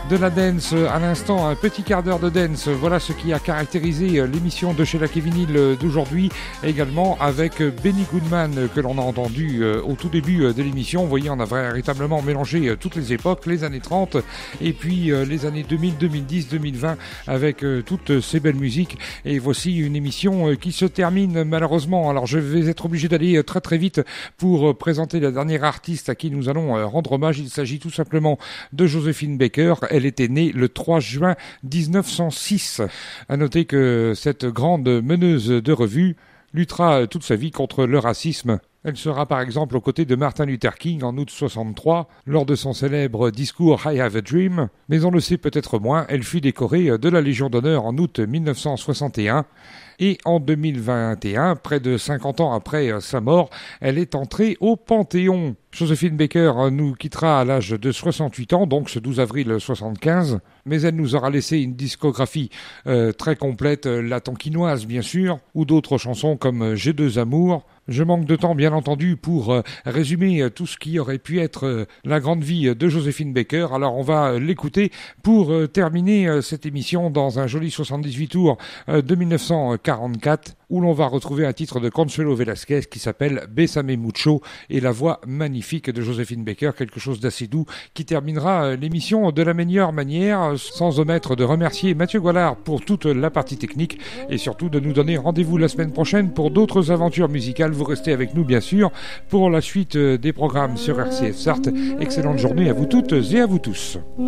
De la dance à l'instant, un petit quart d'heure de dance, voilà ce qui a caractérisé l'émission de chez Lac et Vinyle d'aujourd'hui, également avec Benny Goodman que l'on a entendu au tout début de l'émission. Vous voyez, on a véritablement mélangé toutes les époques, les années 30 et puis les années 2000, 2010, 2020 avec toutes ces belles musiques. Et voici une émission qui se termine malheureusement. Alors je vais être obligé d'aller très très vite pour présenter la dernière artiste à qui nous allons rendre hommage. Il s'agit tout simplement de Joséphine Baker. Elle était née le 3 juin 1906. À noter que cette grande meneuse de revue luttera toute sa vie contre le racisme. Elle sera par exemple aux côtés de Martin Luther King en août 63 lors de son célèbre discours I Have a Dream. Mais on le sait peut-être moins, elle fut décorée de la Légion d'honneur en août 1961. Et en 2021, près de 50 ans après sa mort, elle est entrée au Panthéon. Joséphine Baker nous quittera à l'âge de 68 ans, donc ce 12 avril 75. Mais elle nous aura laissé une discographie très complète, la Tonkinoise bien sûr, ou d'autres chansons comme J'ai deux amours. Je manque de temps, bien entendu, pour résumer tout ce qui aurait pu être la grande vie de Joséphine Baker. Alors, on va l'écouter pour terminer cette émission dans un joli 78 tours de 1944, où l'on va retrouver un titre de Consuelo Velasquez qui s'appelle Bésame Mucho et la voix magnifique de Joséphine Baker, quelque chose d'assez doux, qui terminera l'émission de la meilleure manière, sans omettre de remercier Mathieu Goillard pour toute la partie technique et surtout de nous donner rendez-vous la semaine prochaine pour d'autres aventures musicales. Vous restez avec nous bien sûr pour la suite des programmes sur RCF Sarthe. Excellente journée à vous toutes et à vous tous.